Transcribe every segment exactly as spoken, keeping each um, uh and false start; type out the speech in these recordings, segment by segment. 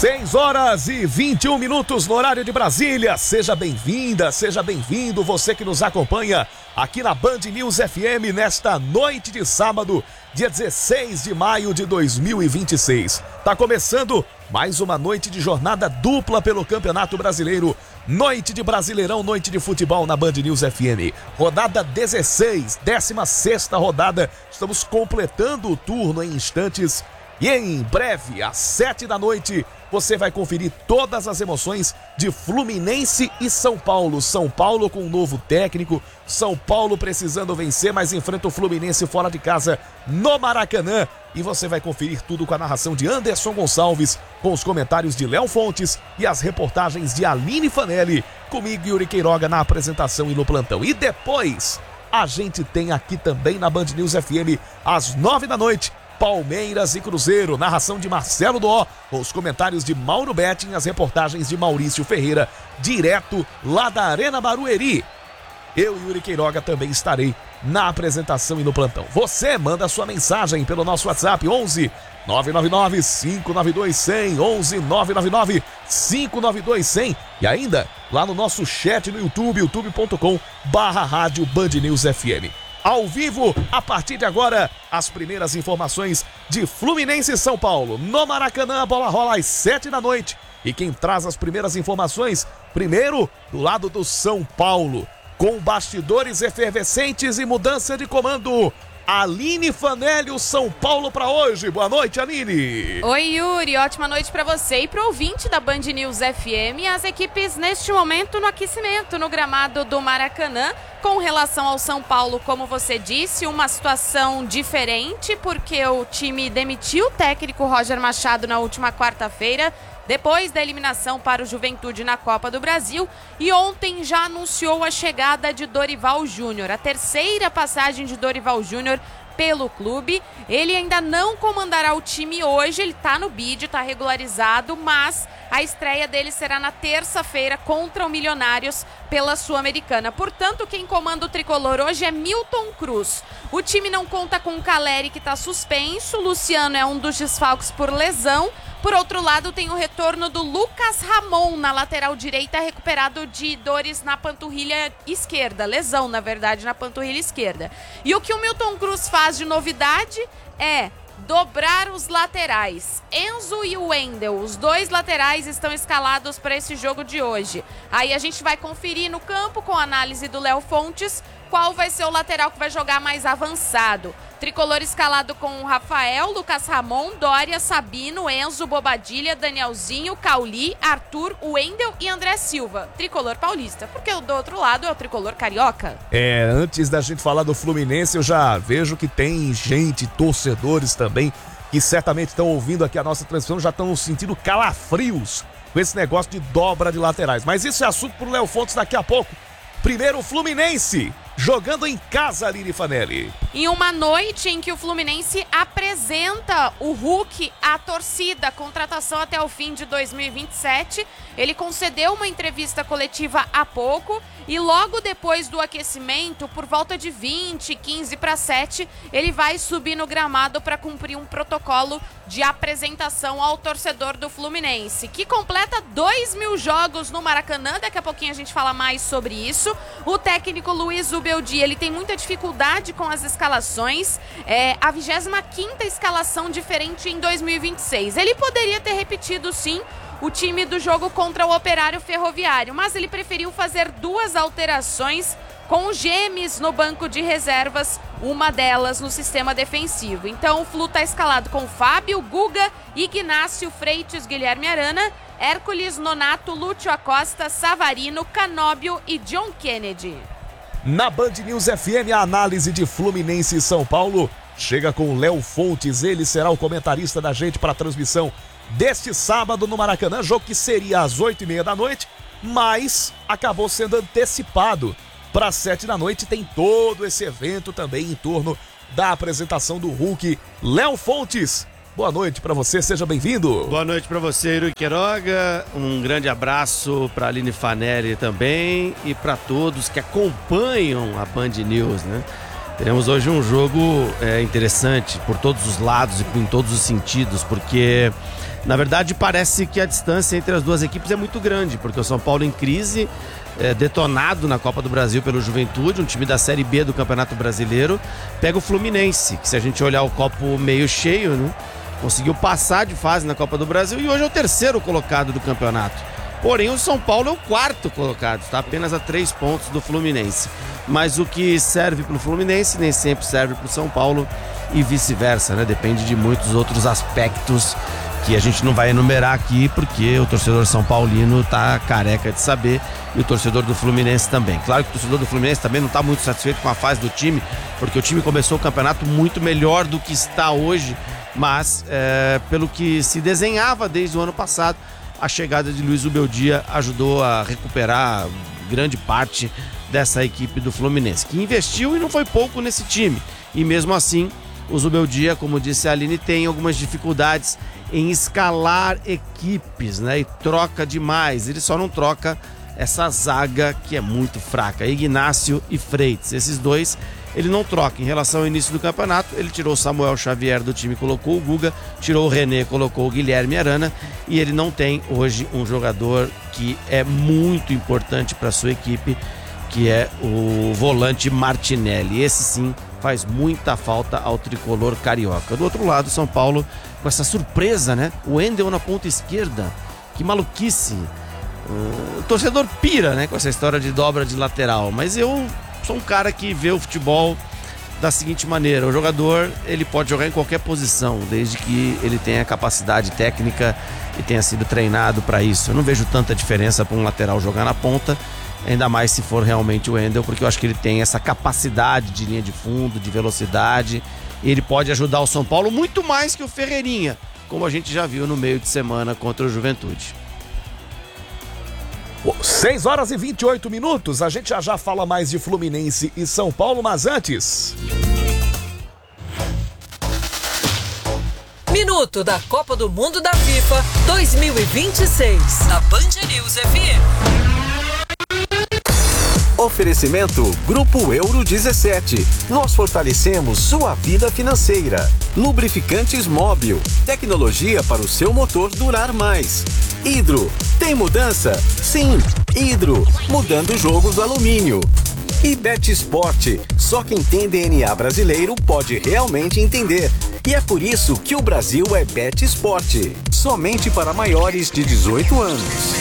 seis horas e vinte e um minutos no horário de Brasília. Seja bem-vinda, seja bem-vindo você que nos acompanha aqui na Band News F M nesta noite de sábado, dia dezesseis de maio de dois mil e vinte e seis. Tá começando mais uma noite de jornada dupla pelo Campeonato Brasileiro. Noite de Brasileirão, noite de futebol na Band News F M. Rodada dezesseis, décima sexta rodada. Estamos completando o turno em instantes. E em breve, às sete da noite, você vai conferir todas as emoções de Fluminense e São Paulo. São Paulo com um novo técnico, São Paulo precisando vencer, mas enfrenta o Fluminense fora de casa no Maracanã. E você vai conferir tudo com a narração de Anderson Gonçalves, com os comentários de Léo Fontes e as reportagens de Aline Fanelli, comigo Yuri Queiroga na apresentação e no plantão. E depois, a gente tem aqui também na Band News F M, às nove da noite, Palmeiras e Cruzeiro, narração de Marcelo Dó, com os comentários de Mauro Betting, as reportagens de Maurício Ferreira, direto lá da Arena Barueri. Eu e Yuri Queiroga também estarei na apresentação e no plantão. Você manda sua mensagem pelo nosso WhatsApp onze nove nove nove, cinco nove dois, cem, onze nove nove nove, cinco nove dois, cem e ainda lá no nosso chat no YouTube, youtube ponto com barra rádio Band News F M. Ao vivo, a partir de agora, as primeiras informações de Fluminense e São Paulo. No Maracanã, a bola rola às sete da noite. E quem traz as primeiras informações, primeiro, do lado do São Paulo, com bastidores efervescentes e mudança de comando, Aline Fanelli, o São Paulo para hoje. Boa noite, Aline. Oi, Yuri. Ótima noite para você e para o ouvinte da Band News F M. As equipes neste momento no aquecimento no gramado do Maracanã. Com relação ao São Paulo, como você disse, uma situação diferente, porque o time demitiu o técnico Roger Machado na última quarta-feira, depois da eliminação para o Juventude na Copa do Brasil, e ontem já anunciou a chegada de Dorival Júnior, a terceira passagem de Dorival Júnior pelo clube. Ele ainda não comandará o time hoje, ele está no bid, está regularizado, mas a estreia dele será na terça-feira contra o Milionários pela Sul-Americana. Portanto, quem comanda o tricolor hoje é Milton Cruz. O time não conta com o Caleri, que está suspenso, o Luciano é um dos desfalques por lesão. Por outro lado, tem o retorno do Lucas Ramon na lateral direita, recuperado de dores na panturrilha esquerda, lesão, na verdade, na panturrilha esquerda. E o que o Milton Cruz faz de novidade é dobrar os laterais. Enzo e o Wendel, os dois laterais estão escalados para esse jogo de hoje. Aí a gente vai conferir no campo, com a análise do Léo Fontes, qual vai ser o lateral que vai jogar mais avançado. Tricolor escalado com o Rafael, Lucas Ramon, Dória, Sabino, Enzo, Bobadilha, Danielzinho, Cauli, Arthur, Wendel e André Silva. Tricolor paulista, porque o do outro lado é o tricolor carioca. É, antes da gente falar do Fluminense, eu já vejo que tem gente, torcedores também, que certamente estão ouvindo aqui a nossa transmissão, já estão sentindo calafrios com esse negócio de dobra de laterais. Mas isso é assunto pro Léo Fontes daqui a pouco. Primeiro o Fluminense, jogando em casa, Aline Fanelli. Em uma noite em que o Fluminense apresenta o Hulk à torcida, contratação até o fim de dois mil e vinte e sete, ele concedeu uma entrevista coletiva há pouco e logo depois do aquecimento, por volta de vinte, quinze para sete, ele vai subir no gramado para cumprir um protocolo de apresentação ao torcedor do Fluminense, que completa dois mil jogos no Maracanã. Daqui a pouquinho a gente fala mais sobre isso. O técnico Luiz Ubeldi, ele tem muita dificuldade com as escalações, é a vigésima quinta escalação diferente em dois mil e vinte e seis. Ele poderia ter repetido, sim, o time do jogo contra o Operário Ferroviário, mas ele preferiu fazer duas alterações com o Gemes no banco de reservas, uma delas no sistema defensivo. Então o Flu está escalado com Fábio, Guga, Ignácio, Freitas, Guilherme Arana, Hércules, Nonato, Lúcio Acosta, Savarino, Canóbio e John Kennedy. Na Band News F M, a análise de Fluminense e São Paulo chega com o Léo Fontes. Ele será o comentarista da gente para a transmissão deste sábado no Maracanã, jogo que seria às oito e meia da noite, mas acabou sendo antecipado para as sete da noite. Tem todo esse evento também em torno da apresentação do Hulk. Léo Fontes, boa noite para você, seja bem-vindo. Boa noite para você, Yuri Queiroga. Um grande abraço para Aline Fanelli também e para todos que acompanham a Band News, né? Teremos hoje um jogo é, interessante por todos os lados e em todos os sentidos, porque na verdade parece que a distância entre as duas equipes é muito grande, porque o São Paulo em crise, é, detonado na Copa do Brasil pelo Juventude, um time da Série B do Campeonato Brasileiro, pega o Fluminense, que se a gente olhar o copo meio cheio, né, conseguiu passar de fase na Copa do Brasil e hoje é o terceiro colocado do campeonato. Porém, o São Paulo é o quarto colocado, está apenas a três pontos do Fluminense. Mas o que serve para o Fluminense nem sempre serve para o São Paulo e vice-versa, né? Depende de muitos outros aspectos que a gente não vai enumerar aqui, porque o torcedor são paulino está careca de saber e o torcedor do Fluminense também. Claro que o torcedor do Fluminense também não está muito satisfeito com a fase do time, porque o time começou o campeonato muito melhor do que está hoje, mas é, pelo que se desenhava desde o ano passado, a chegada de Luiz Ubeldia ajudou a recuperar grande parte dessa equipe do Fluminense, que investiu e não foi pouco nesse time. E mesmo assim, o Zubeldia, como disse a Aline, tem algumas dificuldades em escalar equipes, né? E troca demais. Ele só não troca essa zaga que é muito fraca, Ignácio e Freitas. Esses dois ele não troca. Em relação ao início do campeonato, ele tirou o Samuel Xavier do time, colocou o Guga, tirou o René, colocou o Guilherme Arana, e ele não tem hoje um jogador que é muito importante para a sua equipe, que é o volante Martinelli. Esse sim faz muita falta ao tricolor carioca. Do outro lado, São Paulo com essa surpresa, né? O Wendel na ponta esquerda, que maluquice. O torcedor pira, né, com essa história de dobra de lateral, mas eu sou um cara que vê o futebol da seguinte maneira: o jogador ele pode jogar em qualquer posição, desde que ele tenha capacidade técnica e tenha sido treinado para isso. Eu não vejo tanta diferença para um lateral jogar na ponta, ainda mais se for realmente o Wendel, porque eu acho que ele tem essa capacidade de linha de fundo, de velocidade, e ele pode ajudar o São Paulo muito mais que o Ferreirinha, como a gente já viu no meio de semana contra o Juventude. seis horas e vinte e oito minutos, a gente já já fala mais de Fluminense e São Paulo, mas antes... Minuto da Copa do Mundo da FIFA dois mil e vinte e seis, na Band News F M. Oferecimento Grupo Euro dezessete. Nós fortalecemos sua vida financeira. Lubrificantes Móbil. Tecnologia para o seu motor durar mais. Hidro. Tem mudança? Sim. Hidro. Mudando o jogo do alumínio. E Bet Sport. Só quem tem D N A brasileiro pode realmente entender. E é por isso que o Brasil é Bet Sport. Somente para maiores de dezoito anos.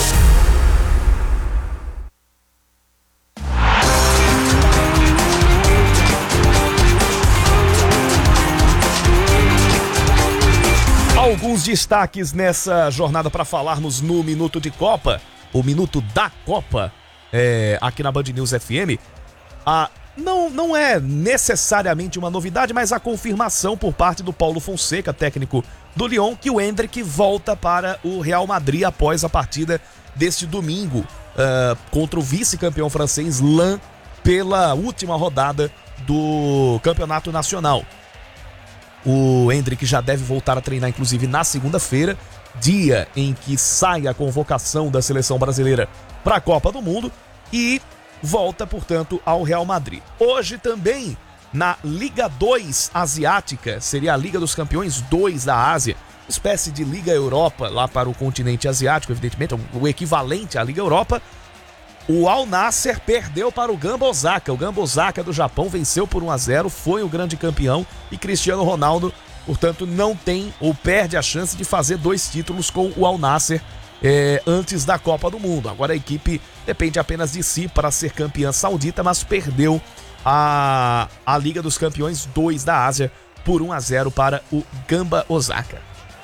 Alguns destaques nessa jornada para falarmos no Minuto de Copa, o Minuto da Copa, é, aqui na Band News F M. A, não, não é necessariamente uma novidade, mas a confirmação por parte do Paulo Fonseca, técnico do Lyon, que o Endrick volta para o Real Madrid após a partida deste domingo uh, contra o vice-campeão francês Lens pela última rodada do Campeonato Nacional. O Endrick já deve voltar a treinar, inclusive, na segunda-feira, dia em que sai a convocação da seleção brasileira para a Copa do Mundo, e volta, portanto, ao Real Madrid. Hoje também, na Liga dois Asiática, seria a Liga dos Campeões dois da Ásia, espécie de Liga Europa lá para o continente asiático, evidentemente, o equivalente à Liga Europa. O Al Nassr perdeu para o Gamba Osaka. O Gamba Osaka do Japão venceu por um a zero, foi o grande campeão, e Cristiano Ronaldo, portanto, não tem ou perde a chance de fazer dois títulos com o Al Nassr é, antes da Copa do Mundo. Agora a equipe depende apenas de si para ser campeã saudita, mas perdeu a, a Liga dos Campeões dois da Ásia por um a zero para o Gamba Osaka.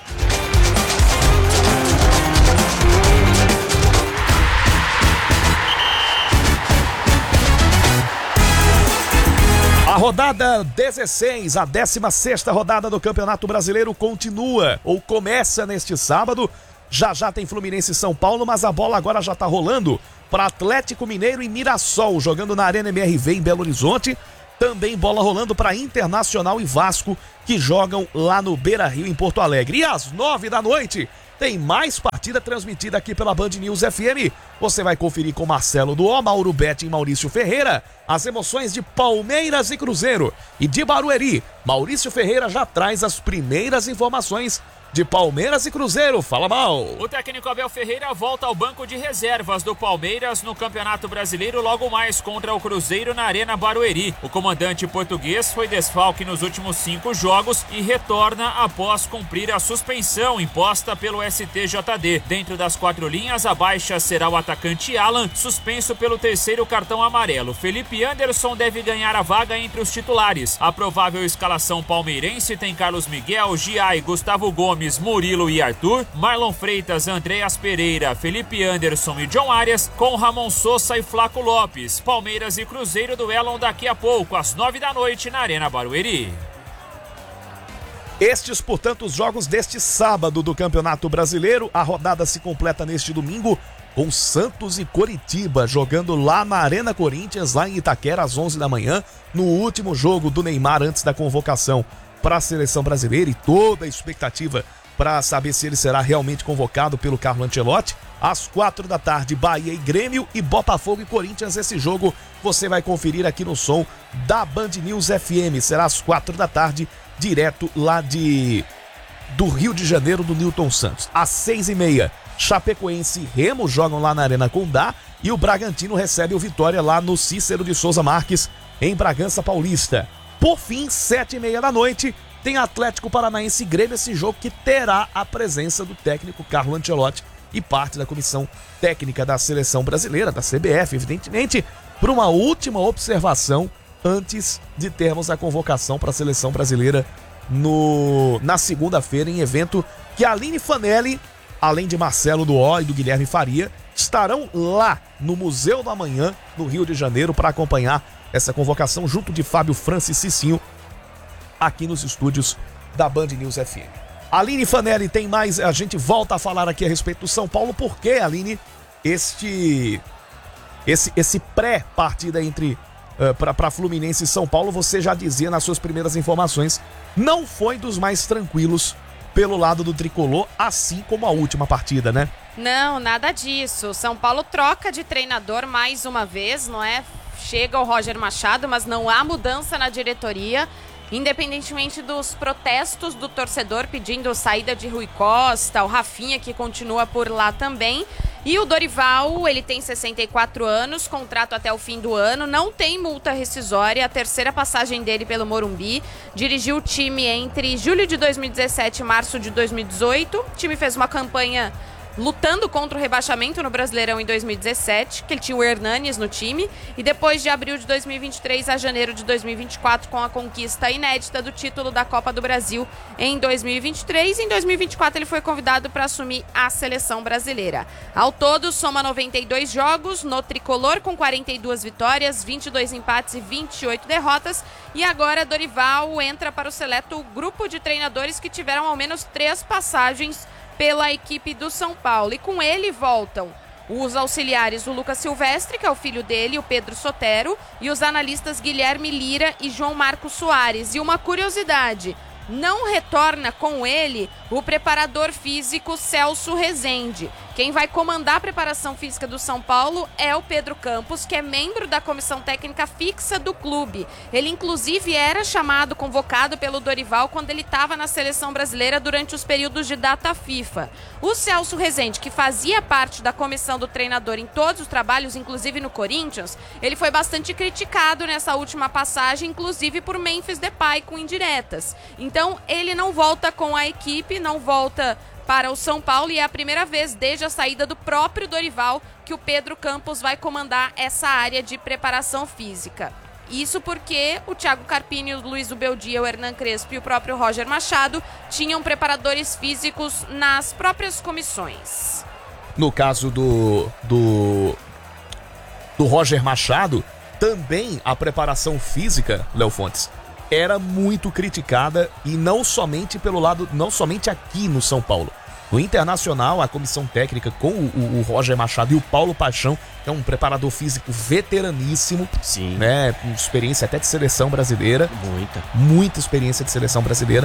A rodada dezesseis, a décima sexta rodada do Campeonato Brasileiro continua, ou começa neste sábado. Já já tem Fluminense e São Paulo, mas a bola agora já tá rolando para Atlético Mineiro e Mirassol, jogando na Arena M R V em Belo Horizonte. Também bola rolando para Internacional e Vasco, que jogam lá no Beira-Rio, em Porto Alegre. E às nove da noite tem mais partida transmitida aqui pela Band News F M. Você vai conferir com Marcelo Duó, Mauro Betti e Maurício Ferreira as emoções de Palmeiras e Cruzeiro. E de Barueri, Maurício Ferreira já traz as primeiras informações de Palmeiras e Cruzeiro. Fala, Mal. O técnico Abel Ferreira volta ao banco de reservas do Palmeiras no Campeonato Brasileiro logo mais contra o Cruzeiro na Arena Barueri. O comandante português foi desfalque nos últimos cinco jogos e retorna após cumprir a suspensão imposta pelo S T J D. Dentro das quatro linhas, a baixa será o atacante Alan, suspenso pelo terceiro cartão amarelo. Felipe Anderson deve ganhar a vaga entre os titulares. A provável escalação palmeirense tem Carlos Miguel, Giai, Gustavo Gomes, Murilo e Arthur, Marlon Freitas, Andreas Pereira, Felipe Anderson e John Arias, com Ramon Sosa e Flaco Lopes. Palmeiras e Cruzeiro duelam daqui a pouco, às nove da noite, na Arena Barueri. Estes, portanto, os jogos deste sábado do Campeonato Brasileiro. A rodada se completa neste domingo com Santos e Coritiba jogando lá na Arena Corinthians, lá em Itaquera, às onze da manhã, no último jogo do Neymar antes da convocação para a seleção brasileira, e toda a expectativa para saber se ele será realmente convocado pelo Carlo Ancelotti. Às quatro da tarde, Bahia e Grêmio e Botafogo e Corinthians. Esse jogo você vai conferir aqui no som da Band News F M. Será às quatro da tarde, direto lá de do Rio de Janeiro, do Newton Santos. Às seis e meia, Chapecoense e Remo jogam lá na Arena Condá e o Bragantino recebe o Vitória lá no Cícero de Souza Marques, em Bragança Paulista. Por fim, sete e meia da noite, tem Atlético Paranaense e Grêmio, esse jogo que terá a presença do técnico Carlo Ancelotti e parte da comissão técnica da seleção brasileira, da C B F, evidentemente, para uma última observação antes de termos a convocação para a seleção brasileira no, na segunda-feira, em evento que a Aline Fanelli, além de Marcelo Duó e do Guilherme Faria, estarão lá no Museu do Amanhã, no Rio de Janeiro, para acompanhar essa convocação junto de Fábio Francis Cicinho, aqui nos estúdios da Band News F M. Aline Fanelli, tem mais, a gente volta a falar aqui a respeito do São Paulo, porque, Aline, este, esse, esse pré-partida entre uh, para Fluminense e São Paulo, você já dizia nas suas primeiras informações, não foi dos mais tranquilos pelo lado do tricolor, assim como a última partida, né? Não, nada disso. São Paulo troca de treinador mais uma vez, não é? Chega o Roger Machado, mas não há mudança na diretoria, independentemente dos protestos do torcedor pedindo saída de Rui Costa, o Rafinha que continua por lá também. E o Dorival, ele tem sessenta e quatro anos, contrato até o fim do ano, não tem multa rescisória, a terceira passagem dele pelo Morumbi, dirigiu o time entre julho de dois mil e dezessete e março de dois mil e dezoito, o time fez uma campanha lutando contra o rebaixamento no Brasileirão em dois mil e dezessete, que ele tinha o Hernanes no time, e depois de abril de dois mil e vinte e três a janeiro de dois mil e vinte e quatro, com a conquista inédita do título da Copa do Brasil em dois mil e vinte e três. Em dois mil e vinte e quatro ele foi convidado para assumir a seleção brasileira. Ao todo, soma noventa e dois jogos no tricolor, com quarenta e duas vitórias, vinte e dois empates e vinte e oito derrotas, e agora Dorival entra para o seleto grupo de treinadores que tiveram ao menos três passagens pela equipe do São Paulo. E com ele voltam os auxiliares, o Lucas Silvestre, que é o filho dele, o Pedro Sotero, e os analistas Guilherme Lira e João Marcos Soares. E uma curiosidade, não retorna com ele o preparador físico Celso Rezende. Quem vai comandar a preparação física do São Paulo é o Pedro Campos, que é membro da comissão técnica fixa do clube. Ele, inclusive, era chamado, convocado pelo Dorival quando ele estava na seleção brasileira durante os períodos de data FIFA. O Celso Rezende, que fazia parte da comissão do treinador em todos os trabalhos, inclusive no Corinthians, ele foi bastante criticado nessa última passagem, inclusive por Memphis Depay, com indiretas. Então, ele não volta com a equipe, não volta para o São Paulo, e é a primeira vez desde a saída do próprio Dorival que o Pedro Campos vai comandar essa área de preparação física. Isso porque o Thiago Carpini, o Luiz Ubeldia, o Hernan Crespo e o próprio Roger Machado tinham preparadores físicos nas próprias comissões. No caso do, do, do Roger Machado, também a preparação física, Léo Fontes, era muito criticada, e não somente pelo lado, não somente aqui no São Paulo. No Internacional, a comissão técnica com o, o, o Roger Machado e o Paulo Paixão, que é um preparador físico veteraníssimo, Sim. né, com experiência até de seleção brasileira. Muita. Muita experiência de seleção brasileira.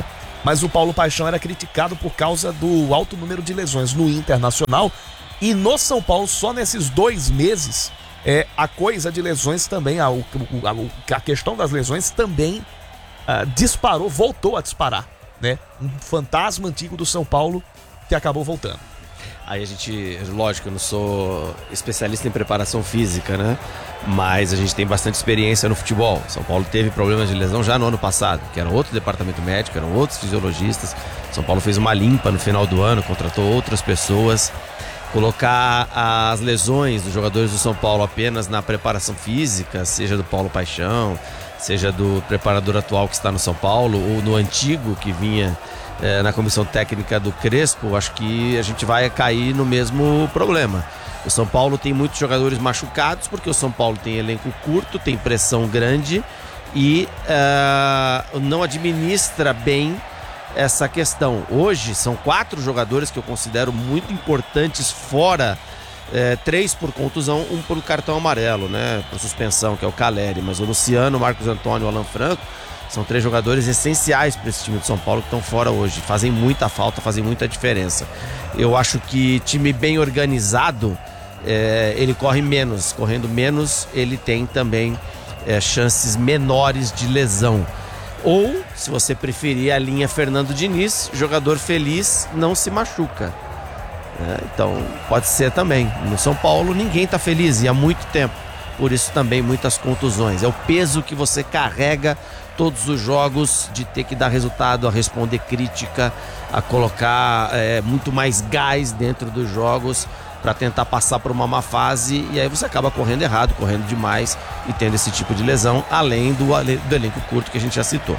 mas o Paulo Paixão era criticado por causa do alto número de lesões no Internacional. E no São Paulo, só nesses dois meses, é, a coisa de lesões também, a, a, a questão das lesões também uh, disparou, voltou a disparar, né? Um fantasma antigo do São Paulo que acabou voltando. Aí a gente, lógico, eu não sou especialista em preparação física, né? Mas a gente tem bastante experiência no futebol. São Paulo teve problemas de lesão já no ano passado, que era outro departamento médico, eram outros fisiologistas. São Paulo fez uma limpa no final do ano, contratou outras pessoas. Colocar as lesões dos jogadores do São Paulo apenas na preparação física, seja do Paulo Paixão, seja do preparador atual que está no São Paulo, ou no antigo que vinha é, na comissão técnica do Crespo, acho que a gente vai cair no mesmo problema. O São Paulo tem muitos jogadores machucados, porque o São Paulo tem elenco curto, tem pressão grande e uh, não administra bem essa questão. Hoje são quatro jogadores que eu considero muito importantes fora, é, três por contusão, um por cartão amarelo, né, por suspensão, que é o Caleri, mas o Luciano, o Marcos Antônio, o Alan Franco são três jogadores essenciais para esse time de São Paulo que estão fora hoje, fazem muita falta, fazem muita diferença. Eu acho que time bem organizado, é, ele corre menos, correndo menos ele tem também é, chances menores de lesão. Ou, se você preferir a linha Fernando Diniz, jogador feliz não se machuca. É, então, pode ser também. No São Paulo, ninguém está feliz e há muito tempo. Por isso também muitas contusões. É o peso que você carrega todos os jogos de ter que dar resultado, a responder crítica, a colocar é, muito mais gás dentro dos jogos para tentar passar por uma má fase, e aí você acaba correndo errado, correndo demais e tendo esse tipo de lesão, além do, do elenco curto que a gente já citou.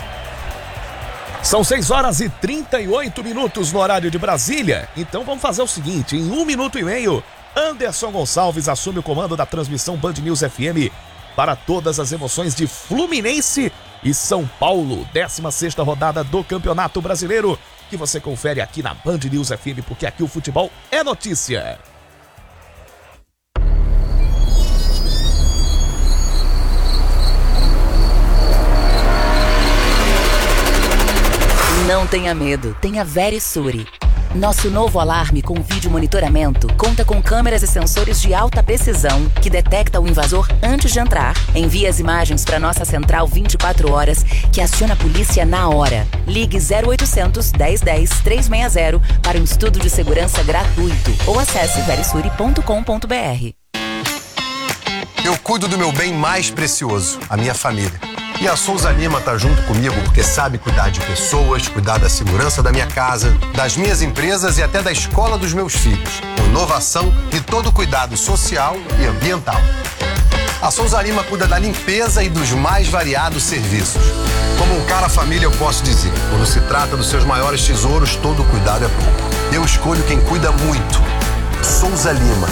São seis horas e trinta e oito minutos no horário de Brasília. Então vamos fazer o seguinte, em um minuto e meio, Anderson Gonçalves assume o comando da transmissão Band News F M para todas as emoções de Fluminense e São Paulo, décima sexta rodada do Campeonato Brasileiro, que você confere aqui na Band News F M, porque aqui o futebol é notícia. Não tenha medo, tenha Verisure. Nosso novo alarme com vídeo monitoramento conta com câmeras e sensores de alta precisão que detecta o invasor antes de entrar, envia as imagens para nossa central vinte e quatro horas, que aciona a polícia na hora. Ligue zero oitocentos, dez dez, trezentos e sessenta para um estudo de segurança gratuito ou acesse verisure ponto com ponto br. Eu cuido do meu bem mais precioso, a minha família. E a Souza Lima tá junto comigo porque sabe cuidar de pessoas, cuidar da segurança da minha casa, das minhas empresas e até da escola dos meus filhos. Inovação e todo cuidado social e ambiental. A Souza Lima cuida da limpeza e dos mais variados serviços. Como um cara família, eu posso dizer, quando se trata dos seus maiores tesouros, todo cuidado é pouco. Eu escolho quem cuida muito. Souza Lima.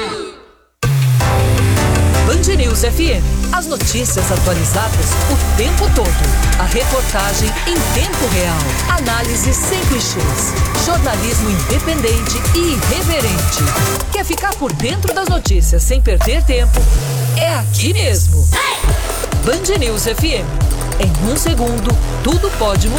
Band News F M. As notícias atualizadas o tempo todo. A reportagem em tempo real. Análise sem clichês. Jornalismo independente e irreverente. Quer ficar por dentro das notícias sem perder tempo? É aqui mesmo. Band News F M. Em um segundo, tudo pode mudar.